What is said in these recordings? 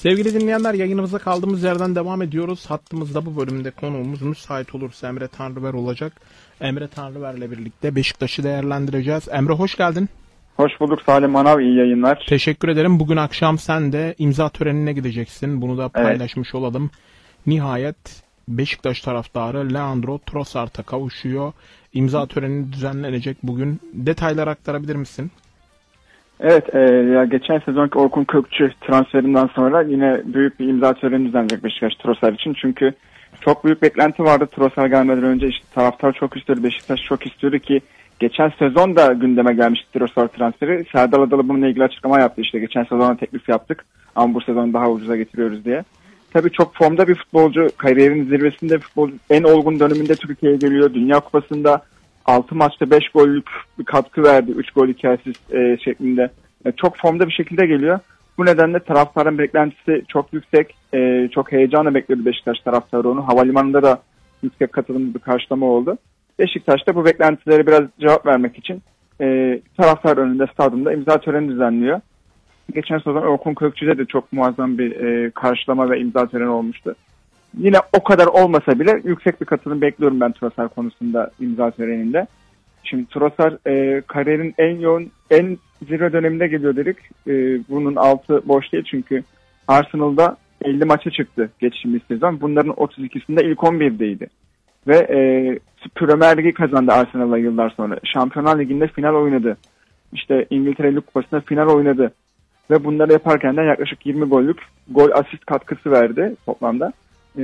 Sevgili dinleyenler, yayınımıza kaldığımız yerden devam ediyoruz. Hattımızda bu bölümde konuğumuz müsait olursa Emre Tanrıver olacak. Emre Tanrıver'le birlikte Beşiktaş'ı değerlendireceğiz. Emre hoş geldin. Hoş bulduk Salim Manav, iyi yayınlar. Teşekkür ederim. Bugün akşam sen de imza törenine gideceksin. Bunu da paylaşmış olalım. Nihayet Beşiktaş taraftarı Leandro Trossard'a kavuşuyor. İmza töreni düzenlenecek bugün. Detaylar aktarabilir misin? Evet, ya geçen sezonki Orkun Kökçü transferinden sonra yine büyük bir imza töreni düzenlenecek Beşiktaş Trossard için. Çünkü çok büyük beklenti vardı Trossard gelmeden önce. İşte taraftar çok istiyordu, Beşiktaş çok istiyordu ki geçen sezon da gündeme gelmişti Trossard transferi. Serdar Adalı bununla ilgili açıklama yaptı. İşte geçen sezona teklif yaptık ama bu sezon daha ucuza getiriyoruz diye. Tabii çok formda bir futbolcu, kariyerinin zirvesinde futbolcu, en olgun döneminde Türkiye'ye geliyor. Dünya Kupası'nda 6 maçta 5 gollük bir katkı verdi. 3 gol 2 asist şeklinde. Çok formda bir şekilde geliyor. Bu nedenle taraftarın beklentisi çok yüksek. Çok heyecanla bekliyordu Beşiktaş taraftarı onu. Havalimanında da yüksek katılımlı bir karşılama oldu. Beşiktaş'ta bu beklentilere biraz cevap vermek için taraftar önünde stadyumda imza töreni düzenliyor. Geçen sezon Orkun Kökçü'de de çok muazzam bir karşılama ve imza töreni olmuştu. Yine o kadar olmasa bile yüksek bir katılım bekliyorum ben Trossard konusunda imza töreninde. Şimdi Trossard kariyerin en yoğun, en zirve döneminde geliyor dedik. Bunun altı boş değil çünkü Arsenal'da 50 maça çıktı geçtiğimiz sezon. Bunların 32'sinde ilk 11'deydi. Ve Premier Ligi kazandı Arsenal'la yıllar sonra. Şampiyonlar Ligi'nde final oynadı. İşte İngiltere Lig Kupası'nda final oynadı. Ve bunları yaparken de yaklaşık 20 gollük gol asist katkısı verdi toplamda.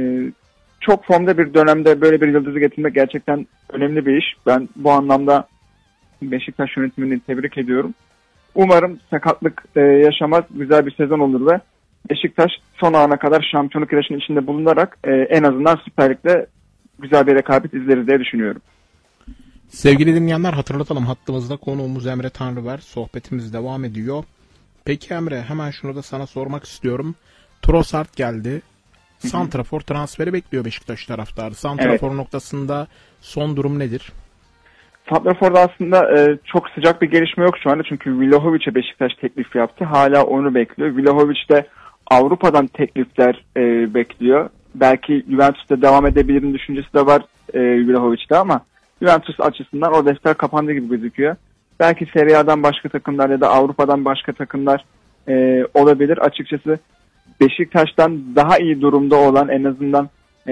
Çok formda bir dönemde böyle bir yıldızı getirmek gerçekten önemli bir iş. Ben bu anlamda Beşiktaş yönetimini tebrik ediyorum. Umarım sakatlık yaşamaz, güzel bir sezon olur ve Beşiktaş son ana kadar şampiyonluk yarışının içinde bulunarak en azından Süper Lig'de güzel bir rekabet izleriz diye düşünüyorum. Sevgili dinleyenler, hatırlatalım, hattımızda konuğumuz Emre Tanrıver. Sohbetimiz devam ediyor. Peki Emre, hemen şunu da sana sormak istiyorum. Trossard geldi. Santrafor transferi bekliyor Beşiktaş taraftarı. Santrafor noktasında son durum nedir? Santrafor'da aslında çok sıcak bir gelişme yok şu anda. Çünkü Vlahovic'e Beşiktaş teklif yaptı. Hala onu bekliyor. Vlahovic de Avrupa'dan teklifler bekliyor. Belki Juventus'ta devam edebilirim düşüncesi de var Vlahovic'te ama Juventus açısından o defter kapandı gibi gözüküyor. Belki Serie A'dan başka takımlar ya da Avrupa'dan başka takımlar olabilir. Açıkçası Beşiktaş'tan daha iyi durumda olan, en azından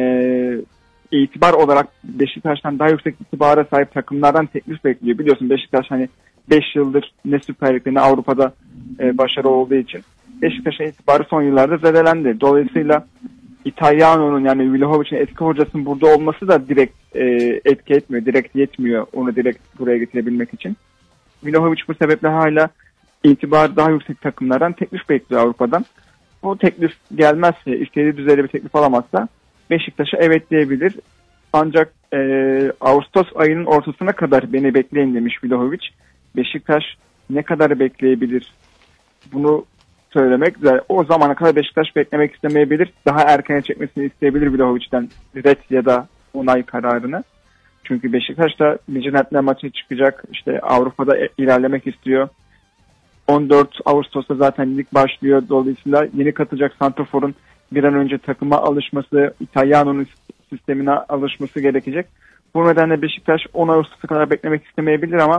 itibar olarak Beşiktaş'tan daha yüksek itibara sahip takımlardan teklif bekliyor. Biliyorsun Beşiktaş hani 5 yıldır ne Süper Lig'de ne Avrupa'da başarı olduğu için Beşiktaş'ın itibarı son yıllarda zedelendi. Dolayısıyla İtalyano'nun, yani Vlahovic'in eski hocasının burada olması da direkt etki etmiyor. Direkt yetmiyor onu direkt buraya getirebilmek için. Vlahovic bu sebeple hala itibar daha yüksek takımlardan teklif bekliyor Avrupa'dan. Bu teklif gelmezse, istediği düzeyde bir teklif alamazsa Beşiktaş'a evet diyebilir. Ancak Ağustos ayının ortasına kadar beni bekleyin demiş Vlahovic. Beşiktaş ne kadar bekleyebilir bunu söylemek. O zamana kadar Beşiktaş beklemek istemeyebilir. Daha erkene çekmesini isteyebilir Vlahovic'ten ret ya da onay kararını. Çünkü Beşiktaş da Midtjylland'la maça çıkacak. İşte Avrupa'da ilerlemek istiyor. 14 Ağustos'ta zaten lig başlıyor. Dolayısıyla yeni katılacak santraforun bir an önce takıma alışması, İtalyano'nun sistemine alışması gerekecek. Bu nedenle Beşiktaş 10 Ağustos'a kadar beklemek istemeyebilir ama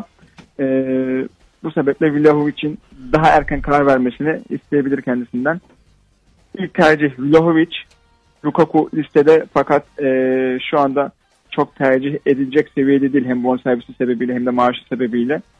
bu sebeple Vlahovic'in daha erken karar vermesini isteyebilir kendisinden. İlk tercih Vlahovic. Lukaku listede fakat şu anda çok tercih edilecek seviyede değil. Hem bonservisi sebebiyle hem de maaşı sebebiyle.